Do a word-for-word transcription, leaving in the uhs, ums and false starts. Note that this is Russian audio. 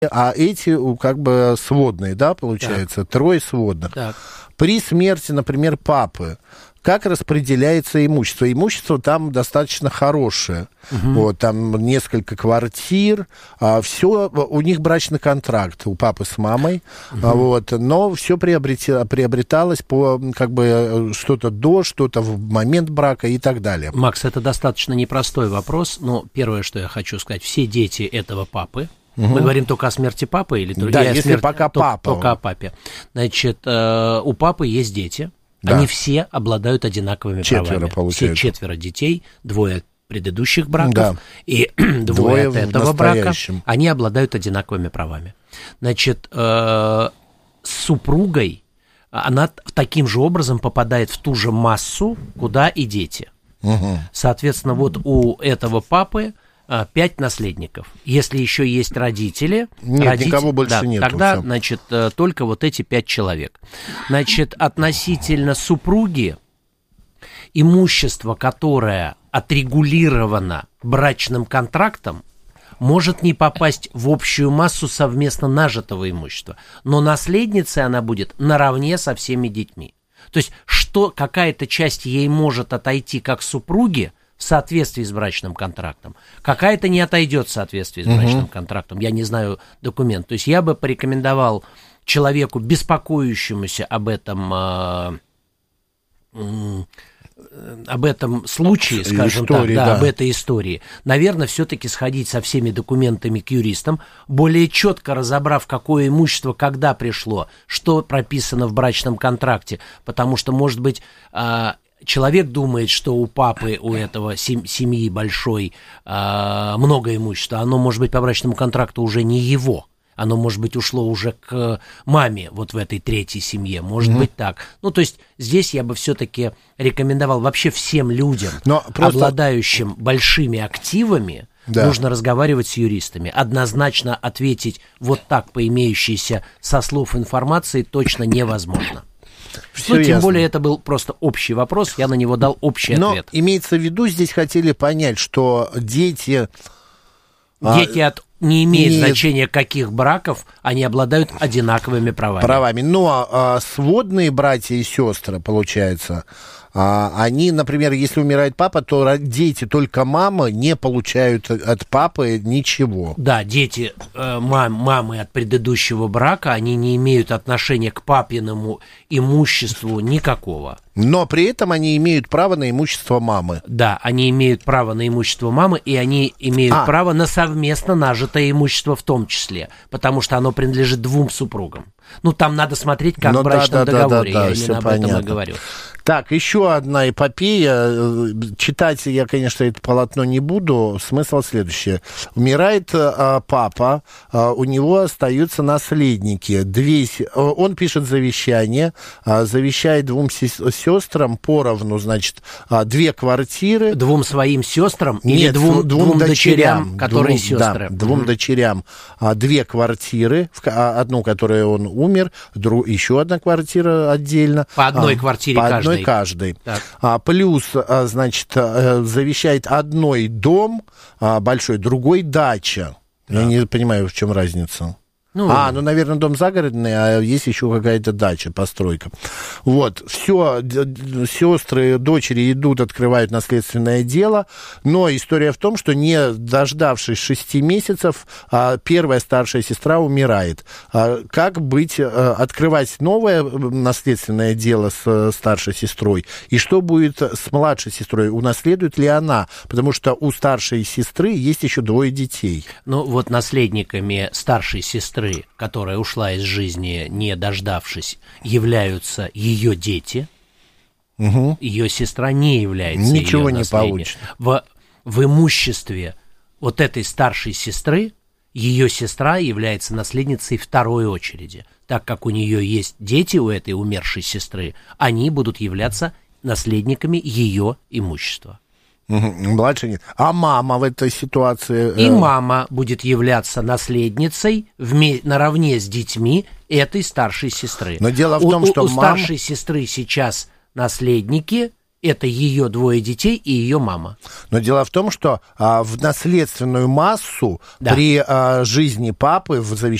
а эти как бы сводные, да, получается, так. Трое сводных. Так. При смерти, например, папы, как распределяется имущество? Имущество там достаточно хорошее. Угу. Вот, там несколько квартир, а, все, у них брачный контракт у папы с мамой, угу. а, вот, но все приобреталось по как бы что-то до, что-то в момент брака и так далее. Макс, это достаточно непростой вопрос, но первое, что я хочу сказать, все дети этого папы, угу. Мы говорим только о смерти папы или, да, или о если смерти, пока то, папа. Только о папе. Значит, э, у папы есть дети. Да. Они все обладают одинаковыми четверо, правами. Получается. Все четверо детей, двое от предыдущих браков да. и двое, двое от этого брака, настоящем. Они обладают одинаковыми правами. Значит, э, с супругой она таким же образом попадает в ту же массу, куда и дети. Угу. Соответственно, вот у этого папы пять наследников. Если еще есть родители, нет, родители, никого больше да, нет. Тогда, все. значит, только вот эти пять человек. Значит, относительно супруги, имущество, которое отрегулировано брачным контрактом, может не попасть в общую массу совместно нажитого имущества, но наследницей она будет наравне со всеми детьми. То есть, что какая-то часть ей может отойти как супруге, в соответствии с брачным контрактом. Какая-то не отойдет в соответствии с брачным uh-huh. контрактом. Я не знаю документ. То есть я бы порекомендовал человеку, беспокоящемуся об этом, э, э, об этом случае, скажем истории, так, да, да. об этой истории, наверное, все-таки сходить со всеми документами к юристам, более четко разобрав, какое имущество когда пришло, что прописано в брачном контракте, потому что, может быть, э, человек думает, что у папы, у этого сем- семьи большой э, много имущества, оно, может быть, по брачному контракту уже не его, оно, может быть, ушло уже к маме вот в этой третьей семье, может mm-hmm. быть так. Ну, то есть здесь я бы все-таки рекомендовал вообще всем людям, Но просто... обладающим большими активами, да. нужно разговаривать с юристами. Однозначно ответить вот так по имеющейся со слов информации точно невозможно. Все ну, тем ясно. более, это был просто общий вопрос, я на него дал общий Но ответ. имеется в виду, здесь хотели понять, что дети... Дети а, от... не имеет не... значения, каких браков, они обладают одинаковыми правами. Правами. Но а, сводные братья и сестры, получается, а, они, например, если умирает папа, то дети, только мама, не получают от папы ничего. Да, дети э, мам, мамы от предыдущего брака, они не имеют отношения к папиному имуществу никакого. Но при этом они имеют право на имущество мамы. Да, они имеют право на имущество мамы, и они имеют а. право на совместно нажитое имущество в том числе, потому что оно принадлежит двум супругам. Ну, там надо смотреть, как ну, в брачном да, да, договоре, да, да, да, я именно об понятно. этом и говорю. Так, еще одна эпопея. Читать я, конечно, это полотно не буду. Смысл следующий. Умирает а, папа, а, у него остаются наследники. Две, он пишет завещание, а, завещает двум сестрам поровну, значит, а, две квартиры. Двум своим сестрам Нет, или двум, двум, двум дочерям, дочерям, которые двум, сестры? Да, двум mm-hmm. дочерям а, две квартиры, одну, которую он умер, друг, еще одна квартира отдельно. По одной а, квартире по каждой. Одной каждой. А, плюс, а, значит, а, завещает одной дом а, большой, другой дача. Так. Я не понимаю, в чем разница. Ну, а, ну, наверное, дом загородный, а есть еще какая-то дача, постройка. Вот, все, сестры, дочери идут, открывают наследственное дело, но история в том, что не дождавшись шести месяцев, первая старшая сестра умирает. Как быть, открывать новое наследственное дело с старшей сестрой, и что будет с младшей сестрой, унаследует ли она, потому что у старшей сестры есть еще двое детей. Ну, вот наследниками старшей сестры, которая ушла из жизни, не дождавшись, являются ее дети. Угу. Ее сестра не является Ничего ее не получит. В, в имуществе вот этой старшей сестры ее сестра является наследницей второй очереди. Так как у нее есть дети у этой умершей сестры, они будут являться наследниками ее имущества. Младше нет. А мама в этой ситуации? И мама будет являться наследницей вме- наравне с детьми этой старшей сестры. Но дело в том, у, что у мам... старшей сестры сейчас наследники это ее двое детей и ее мама. Но дело в том, что а, в наследственную массу да. при а, жизни папы в завещании